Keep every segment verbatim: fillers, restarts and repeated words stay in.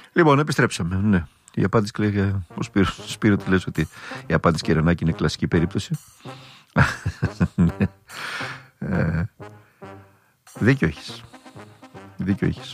Λοιπόν, επιστρέψαμε. Ναι. Η απάντηση κλαίει ο Σπύρο. Σπύρο, τι λες ότι η απάντηση Κυρενάκη είναι κλασική περίπτωση. ε, δίκιο έχεις. Δίκιο έχεις.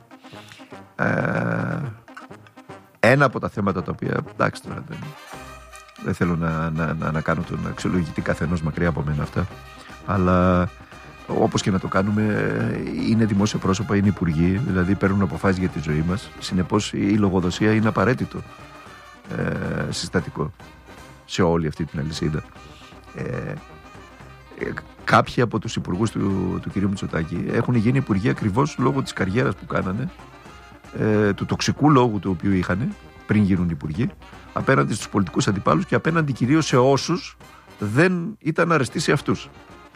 Ε, ένα από τα θέματα τα οποία, εντάξει τώρα, δεν, δεν θέλω να, να, να, να κάνω τον αξιολογητή καθενός, μακριά από μένα αυτά, αλλά όπως και να το κάνουμε, είναι δημόσια πρόσωπα, είναι υπουργοί, δηλαδή παίρνουν αποφάσεις για τη ζωή μας. Συνεπώς η λογοδοσία είναι απαραίτητο ε, συστατικό σε όλη αυτή την αλυσίδα. Ε, ε, κάποιοι από τους υπουργούς του, του κ. Μητσοτάκη έχουν γίνει υπουργοί ακριβώς λόγω της καριέρας που κάνανε, ε, του τοξικού λόγου του οποίου είχαν πριν γίνουν υπουργοί, απέναντι στους πολιτικούς αντιπάλους και απέναντι κυρίως σε όσους δεν ήταν αρεστοί σε αυτούς.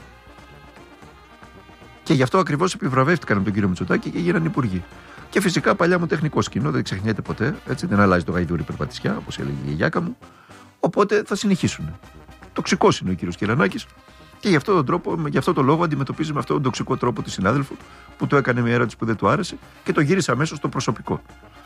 Και γι' αυτό ακριβώς επιβραβεύτηκαν από τον κύριο Μητσοτάκη και γίνανε υπουργοί. Και φυσικά παλιά μου τεχνικό σκηνό, δεν ξεχνιέται ποτέ, έτσι, δεν αλλάζει το γαϊδούρι περπατησιά, όπως έλεγε η γιαγιάκα μου. Οπότε θα συνεχίσουν. Τοξικός είναι ο κύριος Κυρενάκης και γι' αυτόν τον τρόπο, γι' αυτό τον λόγο αντιμετωπίζει με αυτόν τον τοξικό τρόπο τη συνάδελφου που του έκανε μια ερώτηση που δεν του άρεσε και το γύρισε αμέσως στο προσωπικό.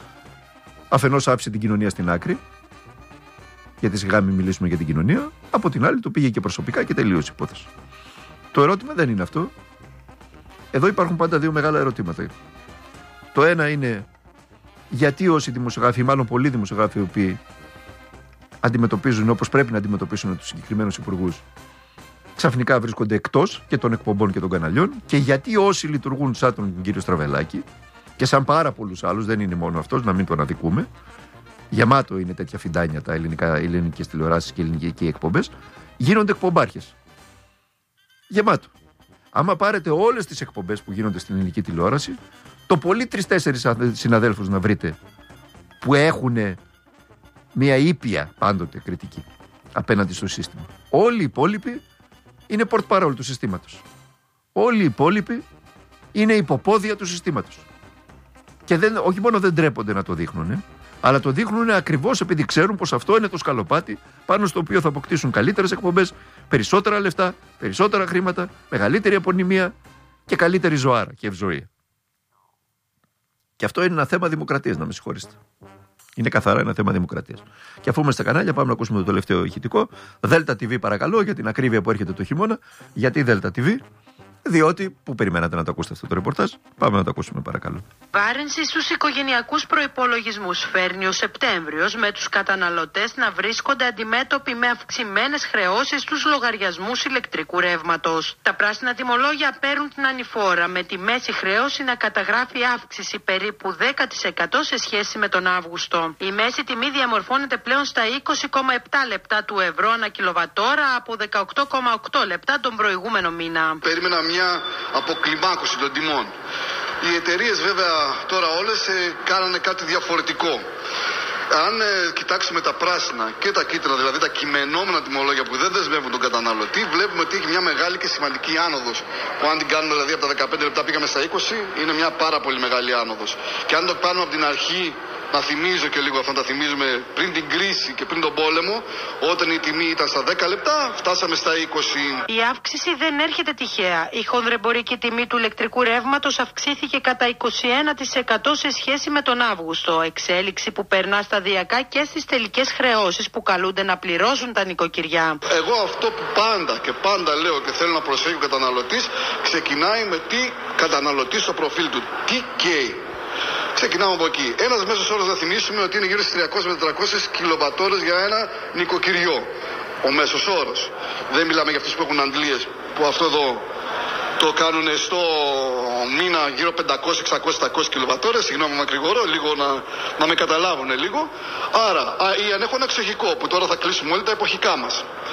Αφενός άφησε την κοινωνία στην άκρη, γιατί σιγά μην μιλήσουμε για την κοινωνία, από την άλλη το πήγε και προσωπικά και τελείωσε η υπόθεση. Το ερώτημα δεν είναι αυτό. Εδώ υπάρχουν πάντα δύο μεγάλα ερωτήματα. Το ένα είναι γιατί όσοι δημοσιογράφοι, μάλλον πολλοί δημοσιογράφοι, οι οποίοι αντιμετωπίζουν όπως πρέπει να αντιμετωπίσουν τους συγκεκριμένους υπουργούς, ξαφνικά βρίσκονται εκτός και των εκπομπών και των καναλιών, και γιατί όσοι λειτουργούν σαν τον κύριο Στραβελάκη και σαν πάρα πολλούς άλλους, δεν είναι μόνο αυτός, να μην τον αδικούμε. Γεμάτο είναι τέτοια φιντάνια τα ελληνικά, ελληνικές τηλεοράσεις και ελληνικές εκπομπές, γίνονται εκπομπάρχες. Γεμάτο. Άμα πάρετε όλες τις εκπομπές που γίνονται στην ελληνική τηλεόραση, το πολύ τρεις-τέσσερις συναδέλφους να βρείτε που έχουν μια ήπια πάντοτε κριτική απέναντι στο σύστημα. Όλοι οι υπόλοιποι είναι πορτ-παρόλ του συστήματος. Όλοι οι υπόλοιποι είναι υποπόδια του συστήματος. Και δεν, όχι μόνο δεν ντρέπονται να το δείχνουν, αλλά το δείχνουν ακριβώς επειδή ξέρουν πως αυτό είναι το σκαλοπάτι πάνω στο οποίο θα αποκτήσουν καλύτερες εκπομπές, περισσότερα λεφτά, περισσότερα χρήματα, μεγαλύτερη απονημία και καλύτερη ζωάρα και ευζοία. Και αυτό είναι ένα θέμα δημοκρατίας, να με συγχωρήσετε. Είναι καθαρά ένα θέμα δημοκρατίας. Και αφού είμαστε στα κανάλια, πάμε να ακούσουμε το τελευταίο ηχητικό. Δέλτα τι βι, παρακαλώ, για την ακρίβεια που έρχεται το χειμώνα. Γιατί Δέλτα τι βι? Διότι, πού περιμένατε να το ακούσετε αυτό το ρεπορτάζ? Πάμε να το ακούσουμε, παρακαλώ. Βάρυνση στους οικογενειακούς προϋπολογισμούς φέρνει ο Σεπτέμβριος, με τους καταναλωτές να βρίσκονται αντιμέτωποι με αυξημένες χρεώσεις στους λογαριασμούς ηλεκτρικού ρεύματος. Τα πράσινα τιμολόγια παίρνουν την ανηφόρα, με τη μέση χρέωση να καταγράφει αύξηση περίπου δέκα τοις εκατό σε σχέση με τον Αύγουστο. Η μέση τιμή διαμορφώνεται πλέον στα είκοσι κόμμα επτά λεπτά του ευρώ ανά κιλοβατόρα από δεκαοκτώ κόμμα οκτώ λεπτά τον προηγούμενο μήνα. Περίμενα μια αποκλιμάκωση των τιμών. Οι εταιρείες βέβαια τώρα όλες ε, κάνανε κάτι διαφορετικό. Αν ε, κοιτάξουμε τα πράσινα και τα κίτρινα, δηλαδή τα κειμενόμενα τιμολόγια που δεν δεσμεύουν τον καταναλωτή, βλέπουμε ότι έχει μια μεγάλη και σημαντική άνοδος. Που αν την κάνουμε δηλαδή από τα δεκαπέντε λεπτά πήγαμε στα είκοσι, είναι μια πάρα πολύ μεγάλη άνοδος. Και αν το κάνουμε από την αρχή, να θυμίζω και λίγο αυτό, να τα θυμίζουμε πριν την κρίση και πριν τον πόλεμο, όταν η τιμή ήταν στα δέκα λεπτά, φτάσαμε στα είκοσι. Η αύξηση δεν έρχεται τυχαία. Η χονδρεμπορική τιμή του ηλεκτρικού ρεύματος αυξήθηκε κατά είκοσι ένα τοις εκατό σε σχέση με τον Αύγουστο. Εξέλιξη που περνά σταδιακά και στις τελικές χρεώσεις που καλούνται να πληρώσουν τα νοικοκυριά. Εγώ αυτό που πάντα και πάντα λέω και θέλω να προσέχει ο καταναλωτής, ξεκινάει με τι καταναλωτή στο προφίλ του. Τι καίει. Ξεκινάμε από εκεί. Ένας μέσος όρος, να θυμίσουμε ότι είναι γύρω στις τριακόσιες με τετρακόσιες κιλοβατόρες για ένα νοικοκυριό. Ο μέσος όρος. Δεν μιλάμε για αυτούς που έχουν αντλίες, που αυτό εδώ το κάνουν στο μήνα γύρω πεντακόσιες, εξακόσιες, επτακόσιες κιλοβατόρες. Συγγνώμη, μακρηγορώ λίγο να, να με καταλάβουν λίγο. Άρα, α, ή αν έχω ένα εξοχικό, που τώρα θα κλείσουμε όλοι τα εποχικά μας.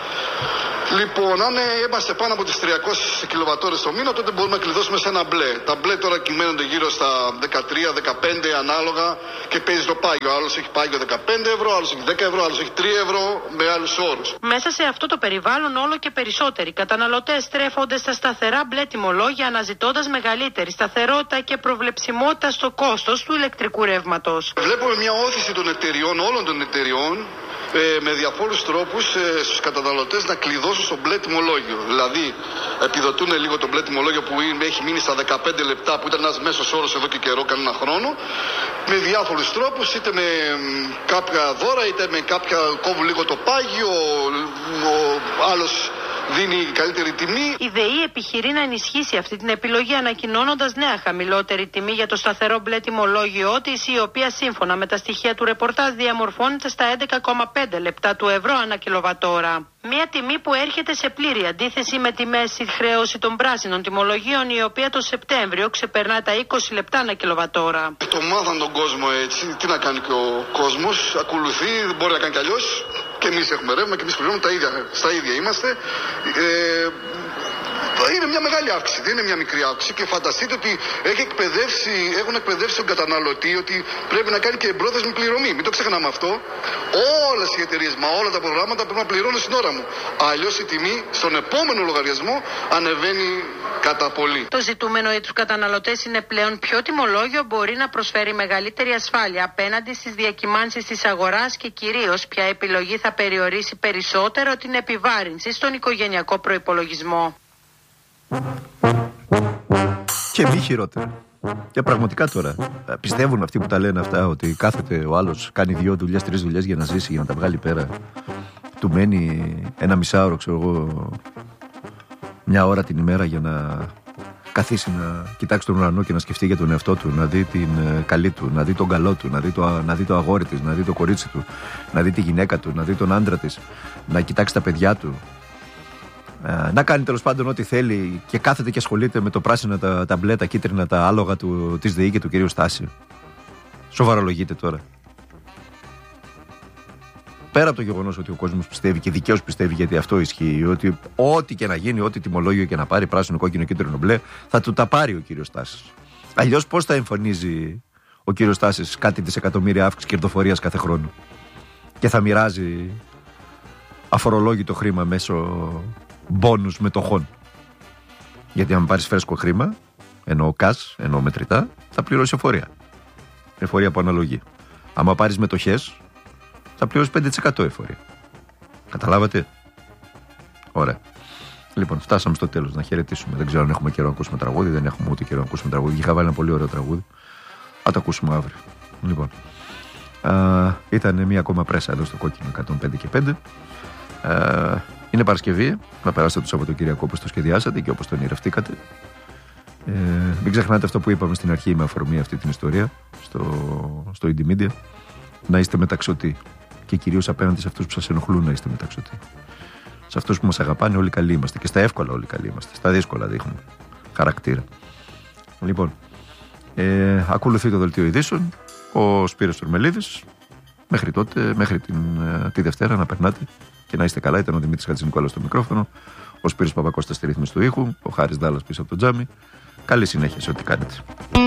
Λοιπόν, αν είμαστε πάνω από τις τριακόσιες κιλοβατόρες το μήνα, τότε μπορούμε να κλειδώσουμε σε ένα μπλε. Τα μπλε τώρα κυμαίνονται γύρω στα δεκατρία δεκαπέντε ανάλογα και παίζει το πάγιο. Άλλος έχει πάγιο δεκαπέντε ευρώ, άλλος έχει δέκα ευρώ, άλλος έχει τρία ευρώ, με άλλους όρους. Μέσα σε αυτό το περιβάλλον, όλο και περισσότεροι καταναλωτές στρέφονται στα σταθερά μπλε τιμολόγια, αναζητώντας μεγαλύτερη σταθερότητα και προβλεψιμότητα στο κόστος του ηλεκτρικού ρεύματος. Βλέπουμε μια όθηση των εταιριών, όλων των εταιριών, Ε, με διαφόρους τρόπους ε, στους καταναλωτές να κλειδώσουν στο μπλε τιμολόγιο. Δηλαδή, επιδοτούν λίγο το μπλε τιμολόγιο που έχει μείνει στα δεκαπέντε λεπτά, που ήταν ένας μέσος όρος εδώ και καιρό, κανένα χρόνο, με διάφορους τρόπους, είτε με κάποια δώρα, είτε με κάποια κόβουν λίγο το πάγιο, ο άλλος δίνει καλύτερη τιμή. Η ΔΕΗ επιχειρεί να ενισχύσει αυτή την επιλογή, ανακοινώνοντας νέα χαμηλότερη τιμή για το σταθερό μπλε τιμολόγιο της, η οποία σύμφωνα με τα στοιχεία του ρεπορτάζ διαμορφώνεται στα έντεκα κόμμα πέντε λεπτά του ευρώ ανά κιλοβατόρα. Μια τιμή που έρχεται σε πλήρη αντίθεση με τη μέση χρέωση των πράσινων τιμολογίων, η οποία το Σεπτέμβριο ξεπερνά τα είκοσι λεπτά ανά κιλοβατόρα. Το μάθαν τον κόσμο έτσι. Τι να κάνει και ο κόσμος, ακολουθεί, δεν μπορεί να κάνει κι αλλιώς. Και εμείς έχουμε ρεύμα και εμείς πληρώνουμε τα ίδια, στα ίδια είμαστε. Ε, είναι μια μεγάλη αύξηση, δεν είναι μια μικρή αύξηση και φανταστείτε ότι έχει εκπαιδεύσει, έχουν εκπαιδεύσει τον καταναλωτή ότι πρέπει να κάνει και εμπρόθεσμη πληρωμή. Μην το ξεχνάμε αυτό. Όλες οι εταιρείες, μα όλα τα προγράμματα πρέπει να πληρώνουν στην ώρα μου. Αλλιώς η τιμή στον επόμενο λογαριασμό ανεβαίνει κατά πολύ. Το ζητούμενο για τους καταναλωτές είναι πλέον ποιο τιμολόγιο μπορεί να προσφέρει μεγαλύτερη ασφάλεια απέναντι στις διακυμάνσεις της αγοράς και κυρίως ποια επιλογή θα περιορίσει περισσότερο την επιβάρυνση στον οικογενειακό προϋπολογισμό. Και μη χειρότερα. Και πραγματικά τώρα πιστεύουν αυτοί που τα λένε αυτά ότι κάθεται ο άλλος, κάνει δύο δουλειές, τρεις δουλειές για να ζήσει, για να τα βγάλει πέρα. Του μένει ένα μισάωρο, ξέρω εγώ, μια ώρα την ημέρα για να καθίσει να κοιτάξει τον ουρανό και να σκεφτεί για τον εαυτό του, να δει την καλή του, να δει τον καλό του, να δει το, να δει το αγόρι της, να δει το κορίτσι του, να δει τη γυναίκα του, να δει τον άντρα της, να κοιτάξει τα παιδιά του. Να κάνει τέλος πάντων ό,τι θέλει και κάθεται και ασχολείται με το πράσινα, τα, τα μπλε, τα κίτρινα, τα άλογα του, της ΔΕΗ και του κυρίου Στάση. Σοβαρολογείται τώρα. Πέρα από το γεγονός ότι ο κόσμος πιστεύει και δικαίως πιστεύει, γιατί αυτό ισχύει, ότι ό,τι και να γίνει, ό,τι τιμολόγιο και να πάρει, πράσινο, κόκκινο, κίτρινο, μπλε, θα του τα πάρει ο κύριος Στάσης. Αλλιώς πώς θα εμφανίζει ο κύριος Στάσης κάτι δισεκατομμύρια αύξηση κερδοφορίας κάθε χρόνο και θα μοιράζει αφορολόγητο χρήμα μέσω μπόνους μετοχών? Γιατί αν πάρεις φρέσκο χρήμα, εννοώ κας, εννοώ μετρητά, θα πληρώσει εφορία. Εφορία που αναλογεί. Άμα πάρεις μετοχές, θα πληρώσει πέντε τοις εκατό εφορία. Καταλάβατε? Ωραία. Λοιπόν, φτάσαμε στο τέλος. Να χαιρετήσουμε. Δεν ξέρω αν έχουμε καιρό να ακούσουμε τραγούδι. Δεν έχουμε ούτε καιρό να ακούσουμε τραγούδι. Είχα βάλει ένα πολύ ωραίο τραγούδι. Θα το ακούσουμε αύριο. Λοιπόν, α, ήταν μία ακόμα πρέσα εδώ στο Κόκκινο εκατόν πέντε και πέντε. Α, είναι Παρασκευή. Να περάσετε το Σαββατοκύριακο όπως το σχεδιάσατε και όπως το ονειρευτήκατε. Ε, μην ξεχνάτε αυτό που είπαμε στην αρχή με αφορμή αυτή την ιστορία στο, στο Indymedia. Να είστε μεταξωτοί. Και κυρίως απέναντι σε αυτούς που σας ενοχλούν να είστε μεταξωτοί. Σε αυτούς που μας αγαπάνε όλοι καλοί είμαστε. Και στα εύκολα όλοι καλοί είμαστε. Στα δύσκολα δείχνουμε χαρακτήρα. Λοιπόν, ε, ακολουθεί το δελτίο ειδήσεων. Ο Σπύρος Τουρμελίδης. Μέχρι τότε, μέχρι την, τη Δευτέρα να περνάτε και να είστε καλά. Ήταν ο Δημήτρης Χατζηνικόλαος στο μικρόφωνο. Ο Σπύρος Παπακώστας στη ρύθμιση του ήχου. Ο Χάρης Δάλλας πίσω από το τζάμι. Καλή συνέχεια σε ό,τι κάνετε.